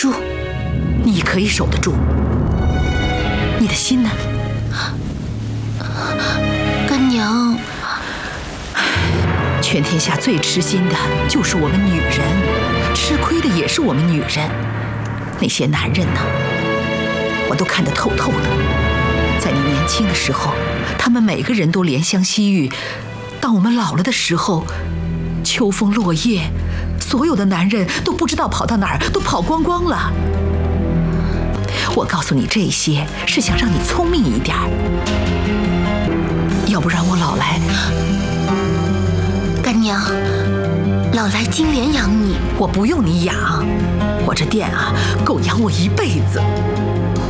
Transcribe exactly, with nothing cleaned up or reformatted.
住， 你可以守得住。你的心呢？ 干娘， 全天下最痴心的就是我们女人，吃亏的也是我们女人。那些男人呢，我都看得透透的。在你年轻的时候，他们每个人都怜香惜玉；当我们老了的时候，秋风落叶，所有的男人都不知道跑到哪儿，都跑光光了。我告诉你这些，是想让你聪明一点，要不然我老来…… 干娘，老来金莲养你。 我不用你养，我这店啊，够养我一辈子。